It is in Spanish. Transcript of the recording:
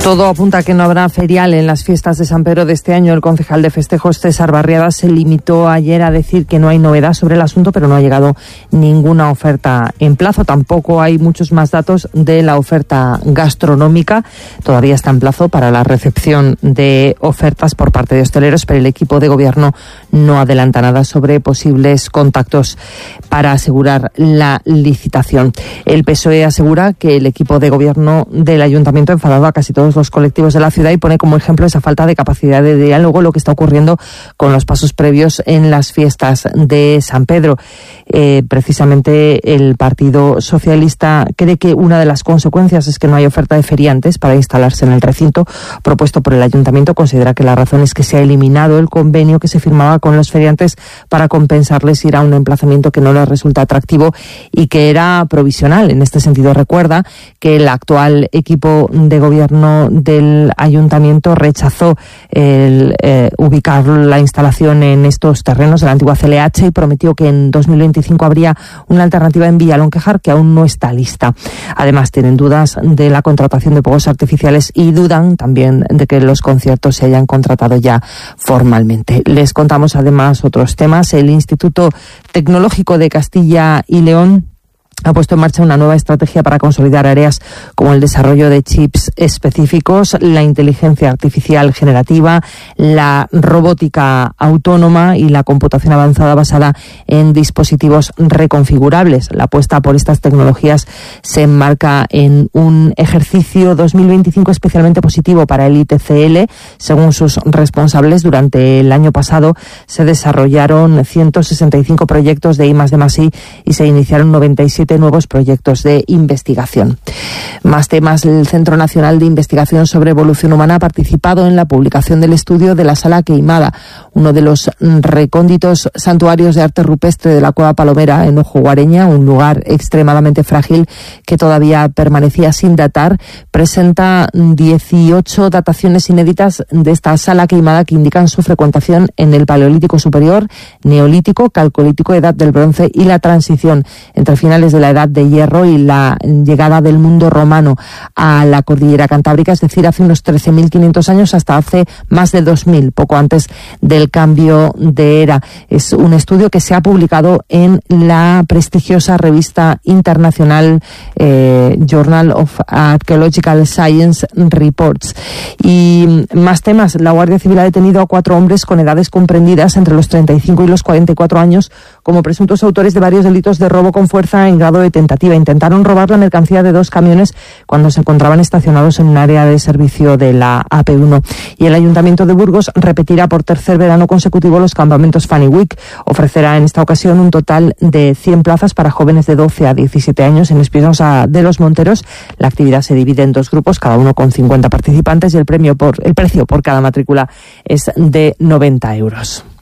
Todo apunta a que no habrá ferial en las fiestas de San Pedro de este año. El concejal de festejos, César Barriada, se limitó ayer a decir que no hay novedad sobre el asunto, pero no ha llegado ninguna oferta en plazo. Tampoco hay muchos más datos de la oferta gastronómica. Todavía está en plazo para la recepción de ofertas por parte de hosteleros, pero el equipo de gobierno no adelanta nada sobre posibles contactos para asegurar la licitación. El PSOE asegura que el equipo de gobierno del ayuntamiento ha enfadado a casi todos los colectivos de la ciudad y pone como ejemplo esa falta de capacidad de diálogo, lo que está ocurriendo con los pasos previos en las fiestas de San Pedro. Precisamente el Partido Socialista cree que una de las consecuencias es que no hay oferta de feriantes para instalarse en el recinto propuesto por el ayuntamiento. Considera que la razón es que se ha eliminado el convenio que se firmaba con los feriantes para compensarles ir a un emplazamiento que no les resulta atractivo y que era provisional. En este sentido, recuerda que el actual equipo de gobierno del ayuntamiento rechazó ubicar la instalación en estos terrenos de la antigua CLH y prometió que en 2025 habría una alternativa en Villalonquejar que aún no está lista. Además, tienen dudas de la contratación de fuegos artificiales y dudan también de que los conciertos se hayan contratado ya formalmente. Les contamos además otros temas. El Instituto Tecnológico de Castilla y León ha puesto en marcha una nueva estrategia para consolidar áreas como el desarrollo de chips específicos, la inteligencia artificial generativa, la robótica autónoma y la computación avanzada basada en dispositivos reconfigurables. La apuesta por estas tecnologías se enmarca en un ejercicio 2025 especialmente positivo para el ITCL. Según sus responsables, durante el año pasado se desarrollaron 165 proyectos de I+D+I y se iniciaron 97 nuevos proyectos de investigación. Más temas. El Centro Nacional de Investigación sobre Evolución Humana ha participado en la publicación del estudio de la Sala Queimada, uno de los recónditos santuarios de arte rupestre de la Cueva Palomera en Ojo Guareña, un lugar extremadamente frágil que todavía permanecía sin datar. Presenta 18 dataciones inéditas de esta Sala Queimada que indican su frecuentación en el Paleolítico Superior, Neolítico, Calcolítico, Edad del Bronce y la transición entre finales de la Edad de Hierro y la llegada del mundo romano a la cordillera cantábrica, es decir, hace unos 13.500 años hasta hace más de 2.000, poco antes del cambio de era. Es un estudio que se ha publicado en la prestigiosa revista internacional Journal of Archaeological Science Reports. Y más temas. La Guardia Civil ha detenido a 4 hombres con edades comprendidas entre los 35 y los 44 años como presuntos autores de varios delitos de robo con fuerza en grado de tentativa. Intentaron robar la mercancía de 2 camiones cuando se encontraban estacionados en un área de servicio de la AP1. Y el Ayuntamiento de Burgos repetirá por tercer verano consecutivo los campamentos Funny Week. Ofrecerá en esta ocasión un total de 100 plazas para jóvenes de 12 a 17 años en Espinosa de los Monteros. La actividad se divide en 2 grupos, cada uno con 50 participantes, y el precio por cada matrícula es de 90 euros.